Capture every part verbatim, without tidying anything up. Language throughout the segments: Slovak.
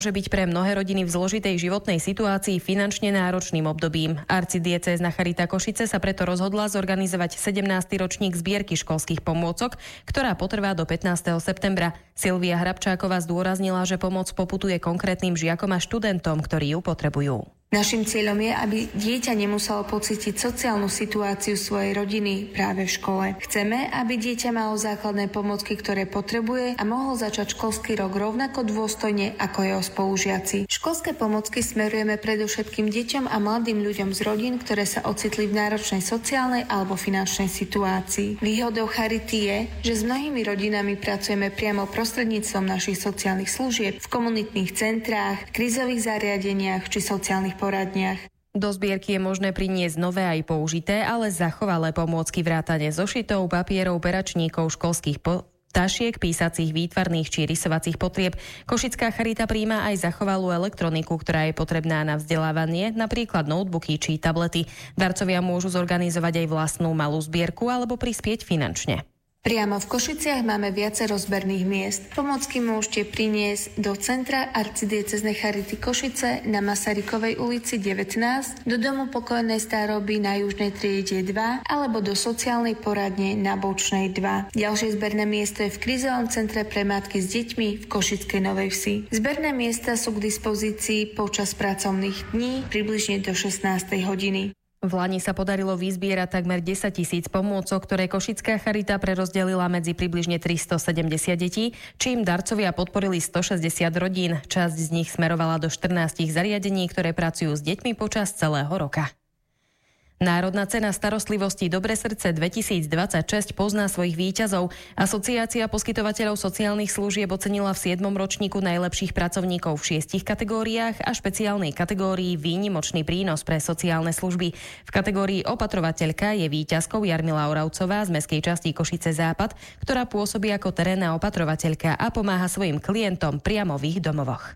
Môže byť pre mnohé rodiny v zložitej životnej situácii finančne náročným obdobím. Arcidiecézna Charita Košice sa preto rozhodla zorganizovať sedemnásty ročník zbierky školských pomôcok, ktorá potrvá do pätnásteho septembra. Silvia Hrabčáková zdôraznila, že pomoc poputuje konkrétnym žiakom a študentom, ktorí ju potrebujú. Naším cieľom je, aby dieťa nemuselo pocítiť sociálnu situáciu svojej rodiny práve v škole. Chceme, aby dieťa malo základné pomocky, ktoré potrebuje a mohlo začať školský rok rovnako dôstojne ako jeho spolužiaci. Školské pomocky smerujeme predovšetkým deťom a mladým ľuďom z rodín, ktoré sa ocitli v náročnej sociálnej alebo finančnej situácii. Výhodou Charity je, že s mnohými rodinami pracujeme priamo prostredníctvom našich sociálnych služieb v komunitných centrách, krízových zariadeniach či sociálnych poradniach. Do zbierky je možné priniesť nové aj použité, ale zachovalé pomôcky vrátane zošitov, papierov, peračníkov, školských po- tašiek, písacích, výtvarných či rysovacích potrieb. Košická Charita prijíma aj zachovalú elektroniku, ktorá je potrebná na vzdelávanie, napríklad notebooky či tablety. Darcovia môžu zorganizovať aj vlastnú malú zbierku alebo prispieť finančne. Priamo v Košiciach máme viacero zberných miest. Pomocky môžete priniesť do centra Arcidiecéznej Charity Košice na Masarykovej ulici devätnásť, do domu pokojnej staroby na Južnej triede dva alebo do sociálnej poradne na Bočnej dva. Ďalšie zberné miesto je v krízovom centre pre matky s deťmi v Košickej Novej Vsi. Zberné miesta sú k dispozícii počas pracovných dní približne do šestnástej hodiny. V lani sa podarilo vyzbierať takmer desaťtisíc pomôcok, ktoré Košická Charita prerozdelila medzi približne tristosedemdesiat detí, čím darcovia podporili stošesťdesiat rodín. Časť z nich smerovala do štrnástich zariadení, ktoré pracujú s deťmi počas celého roka. Národná cena starostlivosti Dobré srdce dvetisícdvadsaťšesť pozná svojich víťazov. Asociácia poskytovateľov sociálnych služieb ocenila v siedmom ročníku najlepších pracovníkov v šiestich kategóriách a špeciálnej kategórii výnimočný prínos pre sociálne služby. V kategórii opatrovateľka je víťazkou Jarmila Oravcová z mestskej časti Košice Západ, ktorá pôsobí ako terénna opatrovateľka a pomáha svojim klientom priamo v ich domovoch.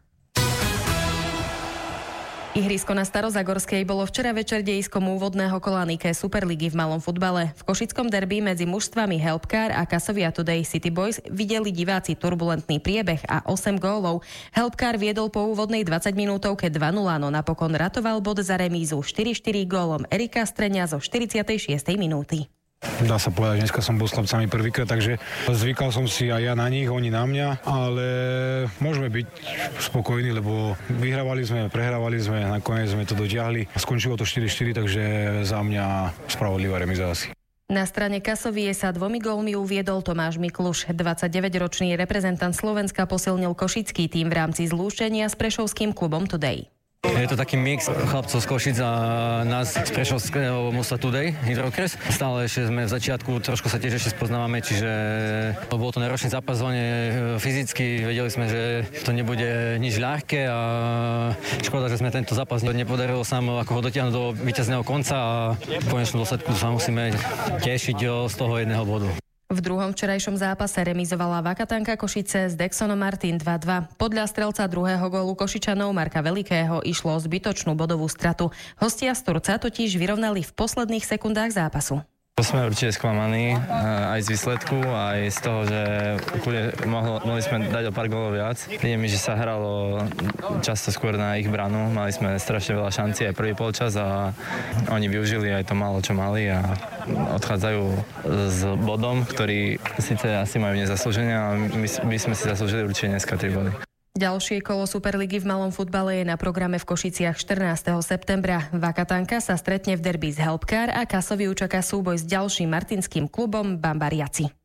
Ihrisko na Starozagorskej bolo včera večer dejiskom úvodného kola Nike Superligy v malom futbale. V košickom derby medzi mužstvami Helpcar a Casovia Today City Boys videli diváci turbulentný priebeh a osem gólov. Helpcar viedol po úvodnej dvadsaťminútovke dva nula, no napokon ratoval bod za remízu štyri štyri gólom Erika Streňa zo štyridsiatej šiestej minúty. Dá sa povedať, že dneska som bol s chlapcami prvýkrát, takže zvykal som si aj ja na nich, oni na mňa, ale môžeme byť spokojní, lebo vyhrávali sme, prehrávali sme, nakoniec sme to dotiahli. Skončilo to štyri štyri, takže za mňa spravodlivá remíza asi. Na strane Kasovie sa dvomi gólmi uviedol Tomáš Mikluš. dvadsaťdeväťročný reprezentant Slovenska posilnil košický tím v rámci zlúčenia s prešovským klubom Today. Je to taký mix chlapcov z Košic a nás z prešovského mosta Today, Hydrokres. Stále ešte sme v začiatku, trošku sa tiež ešte spoznávame, čiže bol to náročný zápas hlavne fyzicky. Vedeli sme, že to nebude nič ľahké a škoda, že sme tento zápas nepodarilo sa ako ho dotiahnuť do víťazného konca a v konečnom dôsledku sa musíme tešiť z toho jedného bodu. V druhom včerajšom zápase remizovala Vakatanka Košice s Dexonom Martin dva dva. Podľa strelca druhého gólu Košičanov Marka Velikého išlo o zbytočnú bodovú stratu. Hostia z Turca totiž vyrovnali v posledných sekundách zápasu. Sme určite sklamaní aj z výsledku, aj z toho, že mohli, mohli sme dať o pár gólov viac. Príde mi, že sa hralo často skôr na ich branu. Mali sme strašne veľa šancí aj prvý polčas a oni využili aj to málo, čo mali a odchádzajú s bodom, ktorý síce asi majú nezaslúžené, ale my by sme si zaslúžili určite dneska tri body. Ďalšie kolo Superligy v malom futbale je na programe v Košiciach štrnásteho septembra. Vakatanka sa stretne v derby z Helpcar a Kasoviu čaká súboj s ďalším martinským klubom Bambariaci.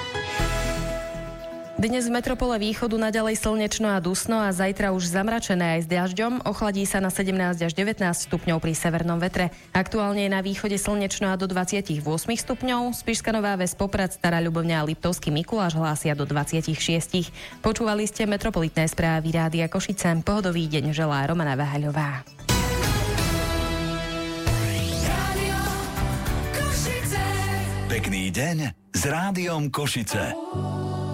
Dnes v metropole východu naďalej slnečno a dusno a zajtra už zamračené aj s dažďom. Ochladí sa na sedemnásť až devätnásť stupňov pri severnom vetre. Aktuálne je na východe slnečno a do dvadsaťosem stupňov. Spišská Nová Ves, Poprad, Stará Ľubovňa a Liptovský Mikuláš hlásia do dvadsaťšesť. Počúvali ste metropolitné správy Rádia Košice. Pohodový deň želá Romana Vahaľová. Pekný deň s Rádiom Košice.